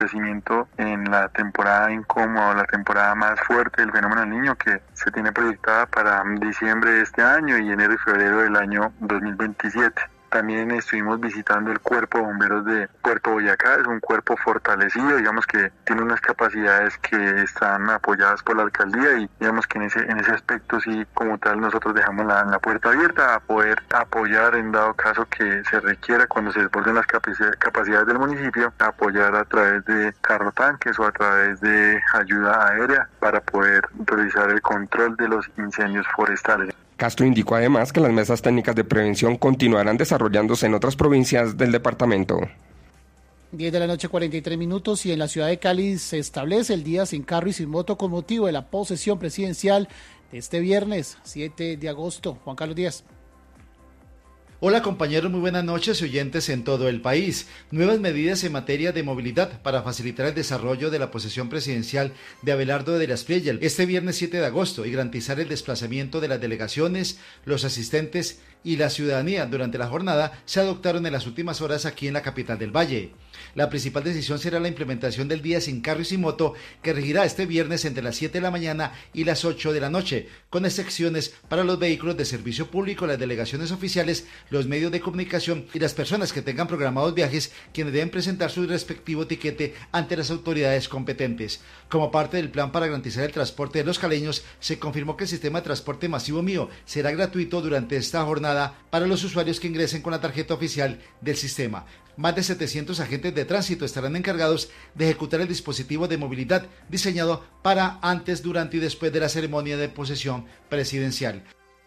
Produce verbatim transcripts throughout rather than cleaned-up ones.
crecimiento en la temporada incómoda o la temporada más fuerte del fenómeno del Niño, que se tiene proyectada para diciembre de este año y enero y febrero del año dos mil veintisiete. También estuvimos visitando el Cuerpo de Bomberos de Puerto Boyacá. Es un cuerpo fortalecido, digamos que tiene unas capacidades que están apoyadas por la alcaldía y digamos que en ese en ese aspecto sí, como tal, nosotros dejamos la, la puerta abierta a poder apoyar en dado caso que se requiera, cuando se desborden las capacidades del municipio, apoyar a través de carro tanques o a través de ayuda aérea para poder realizar el control de los incendios forestales. Castro indicó además que las mesas técnicas de prevención continuarán desarrollándose en otras provincias del departamento. diez de la noche, cuarenta y tres minutos, y en la ciudad de Cali se establece el día sin carro y sin moto con motivo de la posesión presidencial de este viernes, siete de agosto. Juan Carlos Díaz. Hola compañeros, muy buenas noches y oyentes en todo el país. Nuevas medidas en materia de movilidad para facilitar el desarrollo de la posesión presidencial de Abelardo de la Espriella este viernes siete de agosto y garantizar el desplazamiento de las delegaciones, los asistentes y la ciudadanía durante la jornada se adoptaron en las últimas horas aquí en la capital del Valle. La principal decisión será la implementación del día sin carro y sin moto, que regirá este viernes entre las siete de la mañana y las ocho de la noche, con excepciones para los vehículos de servicio público, las delegaciones oficiales, los medios de comunicación y las personas que tengan programados viajes, quienes deben presentar su respectivo tiquete ante las autoridades competentes. Como parte del plan para garantizar el transporte de los caleños, se confirmó que el sistema de transporte masivo mío será gratuito durante esta jornada para los usuarios que ingresen con la tarjeta oficial del sistema. Más de setecientos agentes de tránsito estarán encargados de ejecutar el dispositivo de movilidad diseñado para antes, durante y después de la ceremonia de posesión presidencial.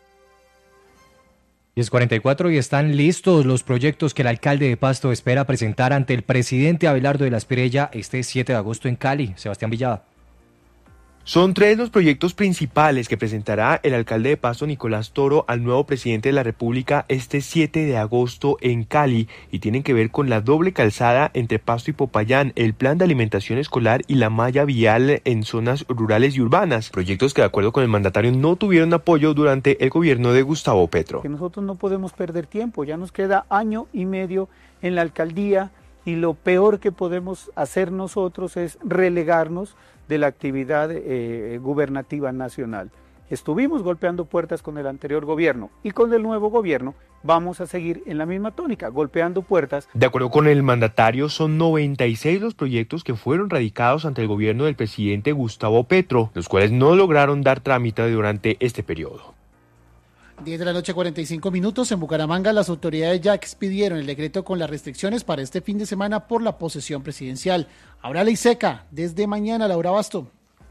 diez cuarenta y cuatro y están listos los proyectos que el alcalde de Pasto espera presentar ante el presidente Abelardo de la Espriella este siete de agosto en Cali. Sebastián Villada. Son tres los proyectos principales que presentará el alcalde de Pasto, Nicolás Toro, al nuevo presidente de la República este siete de agosto en Cali y tienen que ver con la doble calzada entre Pasto y Popayán, el plan de alimentación escolar y la malla vial en zonas rurales y urbanas. Proyectos que, de acuerdo con el mandatario, no tuvieron apoyo durante el gobierno de Gustavo Petro. Que nosotros no podemos perder tiempo, ya nos queda año y medio en la alcaldía y lo peor que podemos hacer nosotros es relegarnos de la actividad eh, gubernativa nacional. Estuvimos golpeando puertas con el anterior gobierno y con el nuevo gobierno vamos a seguir en la misma tónica, golpeando puertas. De acuerdo con el mandatario, son noventa y seis los proyectos que fueron radicados ante el gobierno del presidente Gustavo Petro, los cuales no lograron dar trámite durante este periodo. diez de la noche, cuarenta y cinco minutos. En Bucaramanga, las autoridades ya expidieron el decreto con las restricciones para este fin de semana por la posesión presidencial. Habrá ley seca desde mañana, Laura Basto.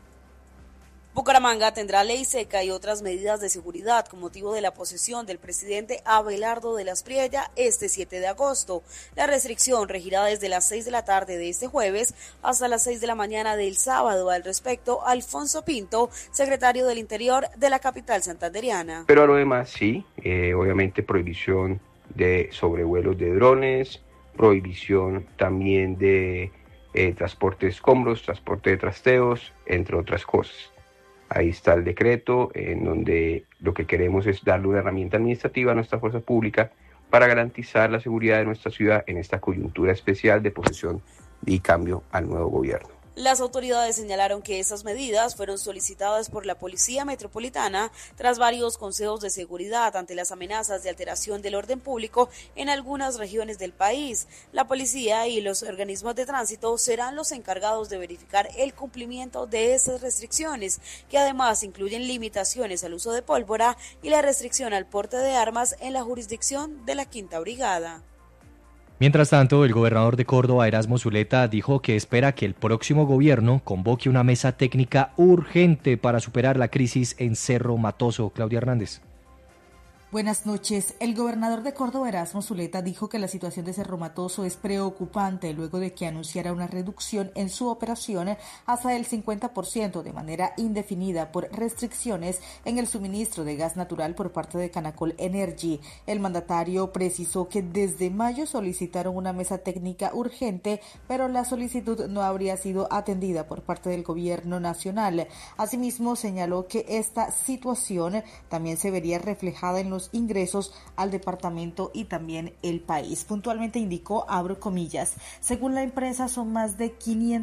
Bucaramanga tendrá ley seca y otras medidas de seguridad con motivo de la posesión del presidente Abelardo de la Espriella este siete de agosto. La restricción regirá desde las seis de la tarde de este jueves hasta las seis de la mañana del sábado. Al respecto, Alfonso Pinto, secretario del Interior de la capital santanderiana. Pero a lo demás sí, eh, obviamente prohibición de sobrevuelos de drones, prohibición también de eh, transporte de escombros, transporte de trasteos, entre otras cosas. Ahí está el decreto en donde lo que queremos es darle una herramienta administrativa a nuestra fuerza pública para garantizar la seguridad de nuestra ciudad en esta coyuntura especial de posesión y cambio al nuevo gobierno. Las autoridades señalaron que esas medidas fueron solicitadas por la Policía Metropolitana tras varios consejos de seguridad ante las amenazas de alteración del orden público en algunas regiones del país. La policía y los organismos de tránsito serán los encargados de verificar el cumplimiento de esas restricciones, que además incluyen limitaciones al uso de pólvora y la restricción al porte de armas en la jurisdicción de la Quinta Brigada. Mientras tanto, el gobernador de Córdoba, Erasmo Zuleta, dijo que espera que el próximo gobierno convoque una mesa técnica urgente para superar la crisis en Cerro Matoso. Claudia Hernández. Buenas noches. El gobernador de Córdoba, Erasmo Zuleta, dijo que la situación de Cerro Matoso es preocupante luego de que anunciara una reducción en su operación hasta el cincuenta por ciento de manera indefinida por restricciones en el suministro de gas natural por parte de Canacol Energy. El mandatario precisó que desde mayo solicitaron una mesa técnica urgente, pero la solicitud no habría sido atendida por parte del gobierno nacional. Asimismo, señaló que esta situación también se vería reflejada en los menos ingresos al departamento y también el país. Puntualmente indicó, abro comillas, según la empresa son más de quinientos